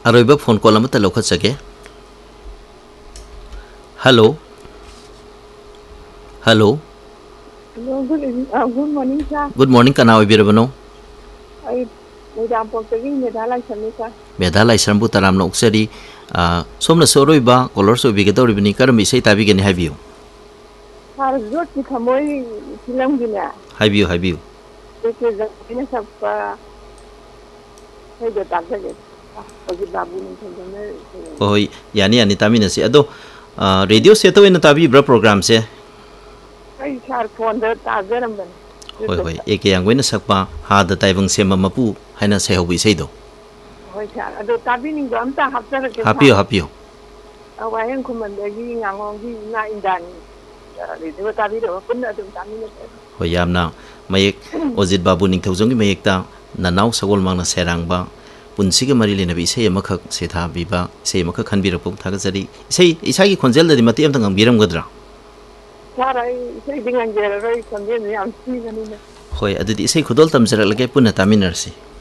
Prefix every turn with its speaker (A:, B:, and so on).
A: अरोइबा phone call अमता लौखत सके hello hello
B: good morning sir
A: good morning कना ओइबिरबनो
B: आई मोजामपोक्तगी मेधालाई समी सर
A: मेधा लाइसरमबु तरामना उक्सरी सोमना सोरोइबा कॉलर्स ओइबिगदौरिबनि करम इसे ताबिगनि हाबियो
B: सर जोट की थमोई फिल्म गिना
A: हाबियो
B: के जने सब है जो ताकगे ओजी बाबू ने थजने
A: होय यानी तामिनसी अदो रेडियो सेतो इन ताबिब्रा प्रोग्राम से
B: आई सर फोन द ताजरमबन
A: होय एके यांगवेना सकपा हाद ताइबंग सेम मपु हाइना सेहौबि सेदो
B: होय सर अदो ताबिनि गमता हफ्तरके
A: हापियो
B: अवायन कुमंदगी ngangongi na indan रेडियो ताबिरो पुन्ना अदुम तामिने
A: होय यामना मयेक ओजित बाबू निंथौजंगी मयेकता ननाव सगोल मांगना सेरांगबा पुनसिगे मरि लेनबि इसे अमखक सेथा बिबा इसे अमखक खनबिरपु थागजरी इसे इसागी खोंजेल ददि मति अमतंग बिरमगद्रा
B: साराई इसे दिंगन जेररै खोंजेल याम सिगनिने
A: होय अदुदि इसे खुदोल तमजरलगे पुन्ना तामिनरसी